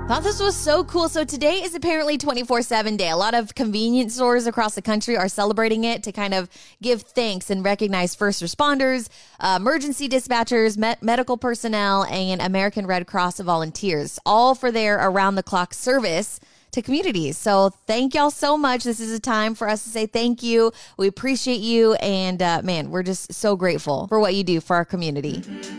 Thought this was so cool. So today is apparently 24/7 day. A lot of convenience stores across the country are celebrating it to kind of give thanks and recognize first responders, emergency dispatchers, medical personnel, and American Red Cross volunteers, all for their around-the-clock service to communities. So thank y'all so much. This is a time for us to say thank you. We appreciate you. And man, we're just so grateful for what you do for our community.